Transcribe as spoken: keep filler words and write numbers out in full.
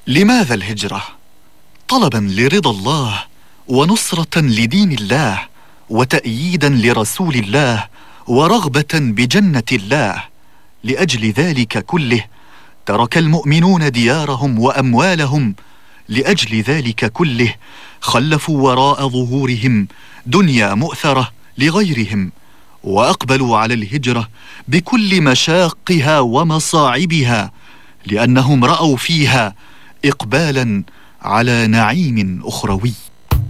لماذا الهجرة؟ طلبا لرضا الله، ونصرة لدين الله، وتأييدا لرسول الله، ورغبة بجنة الله. لأجل ذلك كله ترك المؤمنون ديارهم وأموالهم، لأجل ذلك كله خلفوا وراء ظهورهم دنيا مؤثرة لغيرهم، وأقبلوا على الهجرة بكل مشاقها ومصاعبها، لأنهم رأوا فيها إقبالا على نعيم أخروي.